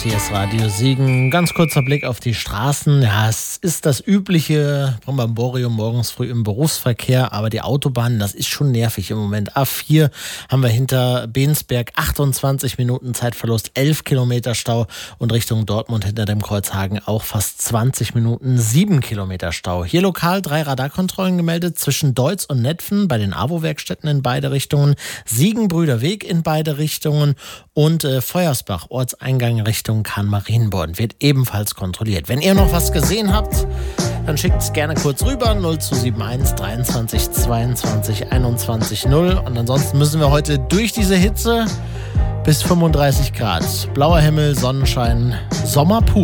Hier ist Radio Siegen. Ganz kurzer Blick auf die Straßen. Ja, es ist das übliche Bramborium morgens früh im Berufsverkehr, aber die Autobahnen, das ist schon nervig im Moment. A4 haben wir hinter Bensberg 28 Minuten Zeitverlust, 11 Kilometer Stau und Richtung Dortmund hinter dem Kreuzhagen auch fast 20 Minuten, 7 Kilometer Stau. Hier lokal 3 Radarkontrollen gemeldet zwischen Deutz und Netphen bei den AWO-Werkstätten in beide Richtungen, Siegen-Brüderweg in beide Richtungen und Feuersbach, Ortseingang Richtung Kahn-Marienborn, wird ebenfalls kontrolliert. Wenn ihr noch was gesehen habt, dann schickt es gerne kurz rüber, 0271 23 22 21 0. Und ansonsten müssen wir heute durch diese Hitze bis 35 Grad. Blauer Himmel, Sonnenschein, Sommer pur.